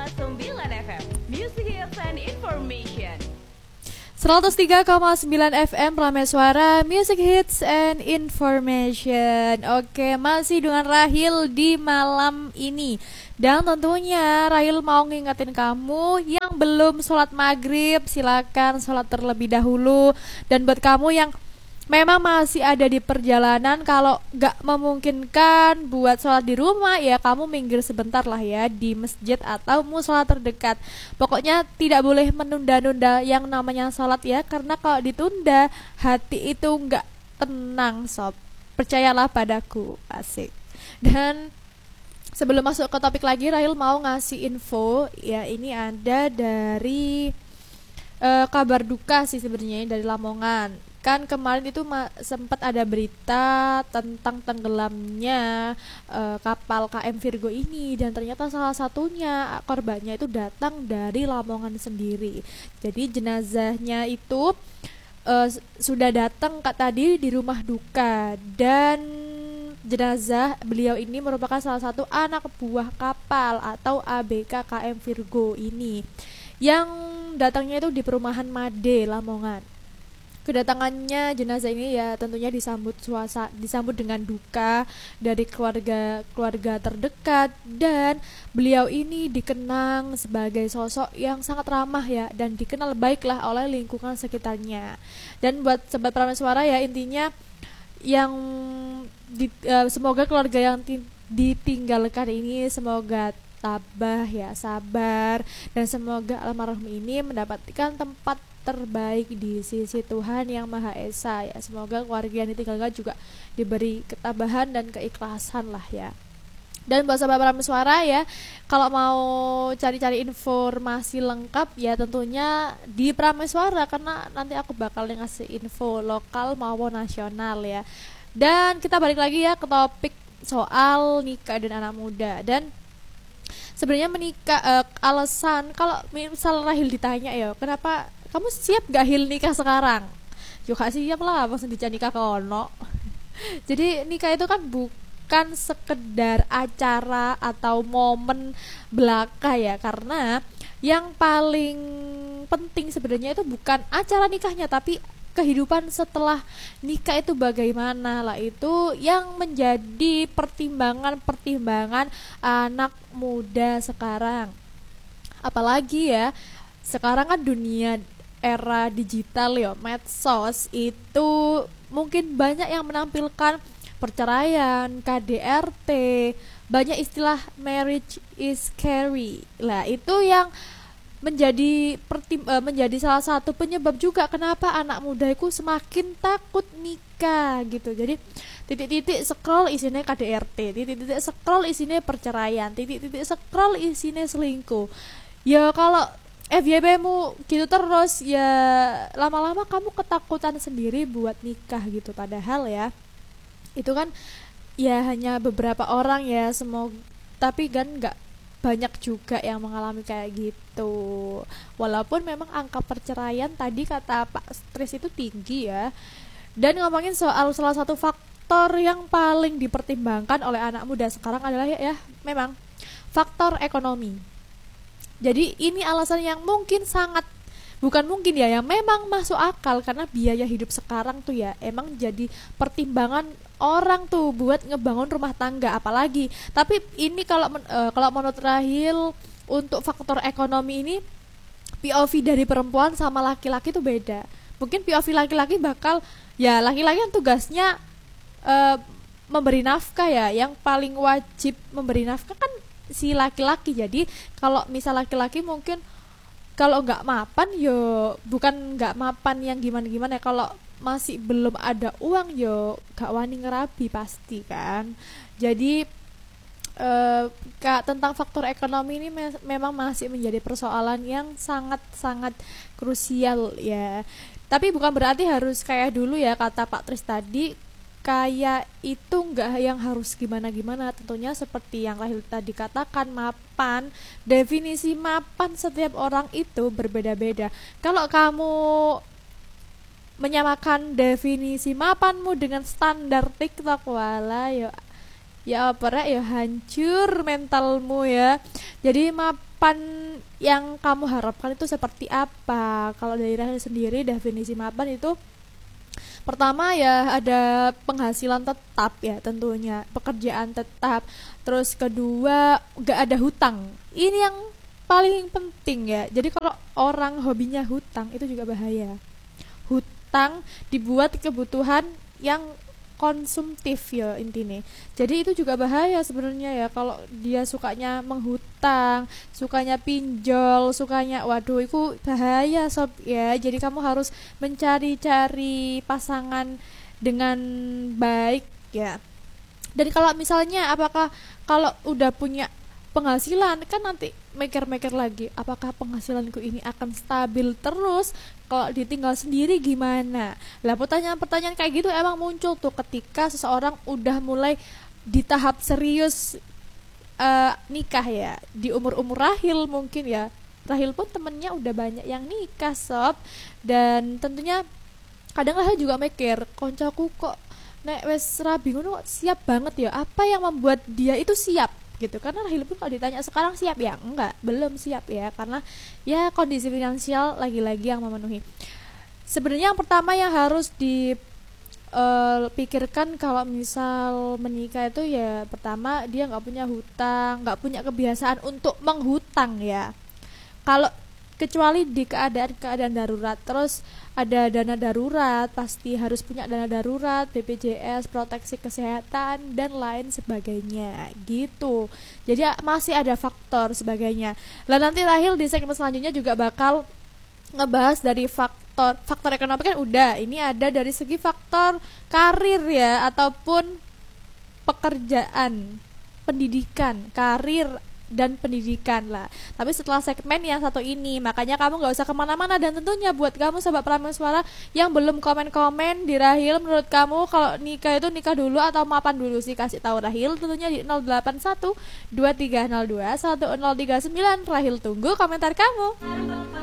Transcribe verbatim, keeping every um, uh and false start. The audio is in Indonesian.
koma sembilan F M Music Hits and Information. seratus tiga koma sembilan F M Ramai Suara Music Hits and Information. Oke, masih dengan Rahil di malam ini. Dan tentunya Rahil mau ngingetin kamu yang belum sholat maghrib, silakan sholat terlebih dahulu. Dan buat kamu yang memang masih ada di perjalanan, kalau gak memungkinkan buat sholat di rumah, ya kamu minggir sebentar lah ya di masjid atau musola terdekat. Pokoknya tidak boleh menunda-nunda yang namanya sholat ya, karena kalau ditunda hati itu gak tenang sob. Percayalah padaku, asik. Dan sebelum masuk ke topik lagi, Rahil mau ngasih info ya, ini ada dari uh, kabar duka sih sebenarnya dari Lamongan. Kan kemarin itu ma- sempat ada berita tentang tenggelamnya uh, kapal K M Virgo ini, dan ternyata salah satunya korbannya itu datang dari Lamongan sendiri. Jadi jenazahnya itu uh, sudah datang kak tadi di rumah duka, dan jenazah beliau ini merupakan salah satu anak buah kapal atau A B K K M Virgo ini, yang datangnya itu di perumahan Made, Lamongan. Kedatangannya jenazah ini ya tentunya disambut suasa, disambut dengan duka dari keluarga keluarga terdekat, dan beliau ini dikenang sebagai sosok yang sangat ramah ya, dan dikenal baiklah oleh lingkungan sekitarnya. Dan buat sobat Ramai Suara ya, intinya yang di, uh, semoga keluarga yang ti- ditinggalkan ini semoga tabah ya, sabar, dan semoga almarhum ini mendapatkan tempat terbaik di sisi Tuhan Yang Maha Esa ya. Semoga keluarga yang ditinggalkan juga diberi ketabahan dan keikhlasan lah ya. Dan buat sahabat Ramai Suara ya, kalau mau cari-cari informasi lengkap ya tentunya di Ramai Suara, karena nanti aku bakal ngasih info lokal maupun nasional ya. Dan kita balik lagi ya ke topik soal nikah dan anak muda. Dan sebenarnya menikah uh, alasan kalau misal Rahil ditanya ya, kenapa kamu siap gak Hil nikah sekarang? Yo gak siap lah, pas dijak nikah ke ono. Jadi nikah itu kan bukan sekedar acara atau momen belaka ya, karena yang paling penting sebenarnya itu bukan acara nikahnya, tapi kehidupan setelah nikah itu bagaimana lah, itu yang menjadi pertimbangan-pertimbangan anak muda sekarang. Apalagi ya, sekarang kan dunia era digital ya, medsos itu mungkin banyak yang menampilkan perceraian, K D R T, banyak istilah marriage is scary lah, itu yang menjadi pertim- uh, menjadi salah satu penyebab juga kenapa anak muda itu semakin takut nikah gitu. Jadi titik-titik scroll isinya K D R T, titik-titik scroll isinya perceraian, titik-titik scroll isinya selingkuh. Ya kalau F Y P-mu gitu terus ya, lama-lama kamu ketakutan sendiri buat nikah gitu. Padahal ya itu kan ya hanya beberapa orang ya, semoga, tapi kan nggak banyak juga yang mengalami kayak gitu. Walaupun memang angka perceraian tadi kata Pak Stris itu tinggi ya. Dan ngomongin soal salah satu faktor yang paling dipertimbangkan oleh anak muda sekarang adalah ya, ya memang faktor ekonomi. Jadi ini alasan yang mungkin sangat, bukan mungkin ya, yang memang masuk akal, karena biaya hidup sekarang tuh ya emang jadi pertimbangan orang tuh buat ngebangun rumah tangga apalagi. Tapi ini kalau men, uh, kalau menurut Rahil, untuk faktor ekonomi ini P O V dari perempuan sama laki-laki tuh beda. Mungkin P O V laki-laki bakal ya, laki-laki yang tugasnya uh, memberi nafkah ya, yang paling wajib memberi nafkah kan si laki-laki. Jadi kalau misal laki-laki mungkin kalau nggak mapan yo, bukan nggak mapan yang gimana-gimana ya, kalau masih belum ada uang yo gak wani ngerabi pasti kan. Jadi eh, kak, tentang faktor ekonomi ini me- memang masih menjadi persoalan yang sangat-sangat krusial ya. Tapi bukan berarti harus kayak dulu ya, kata Pak Tris tadi, kayak itu nggak yang harus gimana-gimana. Tentunya seperti yang Rahil tadi katakan, mapan, definisi mapan setiap orang itu berbeda-beda. Kalau kamu menyamakan definisi mapanmu dengan standar TikTok, wala yo ya opera ya hancur mentalmu ya. Jadi mapan depan yang kamu harapkan itu seperti apa? Kalau dari Rahel sendiri definisi mapan itu pertama ya ada penghasilan tetap ya tentunya, pekerjaan tetap. Terus kedua gak ada hutang. Ini yang paling penting ya. Jadi kalau orang hobinya hutang itu juga bahaya. Hutang dibuat kebutuhan yang konsumtif ya intinya. Jadi itu juga bahaya sebenarnya ya kalau dia sukanya menghutang, sukanya pinjol, sukanya waduh itu bahaya sob ya. Jadi kamu harus mencari-cari pasangan dengan baik ya. Dan kalau misalnya apakah kalau udah punya penghasilan kan nanti mikir-mikir lagi apakah penghasilanku ini akan stabil terus, kalau ditinggal sendiri gimana. Lah pertanyaan-pertanyaan kayak gitu emang muncul tuh ketika seseorang udah mulai di tahap serius uh, nikah ya, di umur-umur Rahil mungkin ya. Rahil pun temennya udah banyak yang nikah sob, dan tentunya kadang Rahil juga mikir koncoku kok nek wes rabi ngono siap banget ya, apa yang membuat dia itu siap gitu. Karena Rahil pun kalau ditanya sekarang siap ya enggak, belum siap ya, karena ya kondisi finansial lagi-lagi yang memenuhi. Sebenarnya yang pertama yang harus dipikirkan uh, kalau misal menikah itu ya pertama dia nggak punya hutang, nggak punya kebiasaan untuk menghutang ya. Kalau kecuali di keadaan-keadaan darurat, terus ada dana darurat, pasti harus punya dana darurat, B P J S, proteksi kesehatan dan lain sebagainya gitu. Jadi masih ada faktor sebagainya. Lah nanti Rahil di segmen selanjutnya juga bakal ngebahas dari faktor faktor ekonomi kan udah, ini ada dari segi faktor karir ya ataupun pekerjaan, pendidikan, karir dan pendidikan lah. Tapi setelah segmen yang satu ini, makanya kamu gak usah kemana-mana. Dan tentunya buat kamu sahabat Prameswara yang belum komen-komen di Rahil, menurut kamu kalau nikah itu nikah dulu atau mapan dulu sih? Kasih tahu Rahil tentunya di nol delapan satu dua tiga nol dua satu nol tiga sembilan. Rahil tunggu komentar kamu.